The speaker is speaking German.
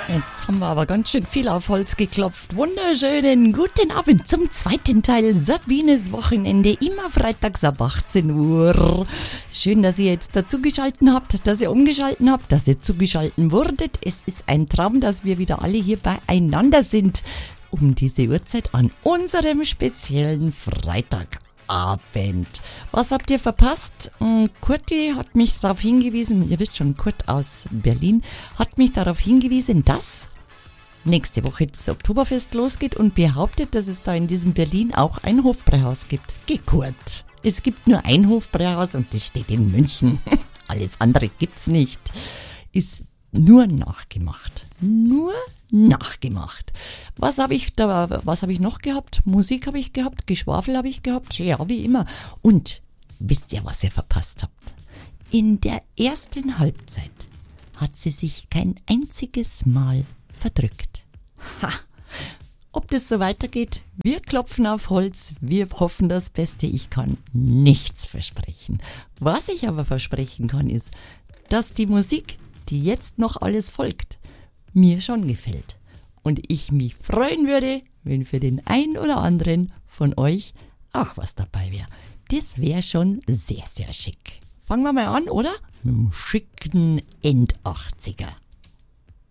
Jetzt haben wir aber ganz schön viel auf Holz geklopft. Wunderschönen guten Abend zum zweiten Teil Sabines Wochenende, immer freitags ab 18 Uhr. Schön, dass ihr jetzt dazugeschalten habt, dass ihr umgeschalten habt, dass ihr zugeschalten wurdet. Es ist ein Traum, dass wir wieder alle hier beieinander sind, um diese Uhrzeit an unserem speziellen Freitagabend. Was habt ihr verpasst? Kurti hat mich darauf hingewiesen, ihr wisst schon, Kurt aus Berlin, hat mich darauf hingewiesen, dass nächste Woche das Oktoberfest losgeht und behauptet, dass es da in diesem Berlin auch ein Hofbräuhaus gibt. Geh, Kurt. Es gibt nur ein Hofbräuhaus und das steht in München. Alles andere gibt's nicht. Ist nur nachgemacht. Nur nachgemacht. Was habe ich noch gehabt? Musik habe ich gehabt, Geschwafel habe ich gehabt, ja, wie immer. Und wisst ihr, was ihr verpasst habt? In der ersten Halbzeit hat sie sich kein einziges Mal verdrückt. Ha! Ob das so weitergeht? Wir klopfen auf Holz, wir hoffen das Beste. Ich kann nichts versprechen. Was ich aber versprechen kann, ist, dass die Musik, die jetzt noch alles folgt, mir schon gefällt. Und ich mich freuen würde, wenn für den einen oder anderen von euch auch was dabei wäre. Das wäre schon sehr, sehr schick. Fangen wir mal an, oder? Mit dem schicken End-80er.